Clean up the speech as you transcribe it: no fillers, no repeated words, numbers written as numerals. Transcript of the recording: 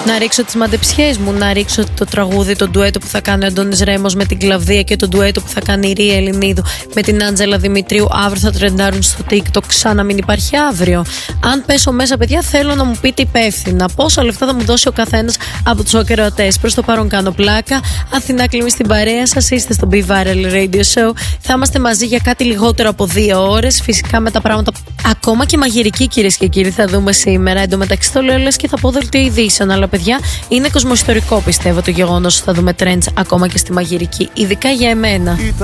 Να ρίξω τις μαντεψιές μου, να ρίξω το τραγούδι, το ντουέτο που θα κάνει ο Αντώνης Ρέμος με την Κλαβδία και το ντουέτο που θα κάνει η Ρία Ελληνίδου με την Άντζελα Δημητρίου. Αύριο θα τρεντάρουν στο TikTok, σαν να μην υπάρχει αύριο. Αν πέσω μέσα, παιδιά, θέλω να μου πείτε υπεύθυνα πόσα λεφτά θα μου δώσει ο καθένας από τους ακροατές. Προς το παρόν κάνω πλάκα. Αθηνά Κλίμη στην παρέα σας, είστε στο Be Viral Radio Show. Θα είμαστε μαζί για κάτι λιγότερο από 2 ώρες. Φυσικά με τα πράγματα ακόμα και μαγειρική, κυρίες και κύριοι, θα δούμε σήμερα. Εν τω μεταξύ το λέω λες και θα πω δελτίο ειδήσεων, αλλά παιδιά, είναι κοσμοϊστορικό πιστεύω το γεγονός ότι θα δούμε trends ακόμα και στη μαγειρική, ειδικά για εμένα.